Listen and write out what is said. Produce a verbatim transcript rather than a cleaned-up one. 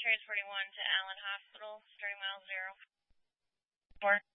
transporting one to Allen Hospital, starting mile zero. Four.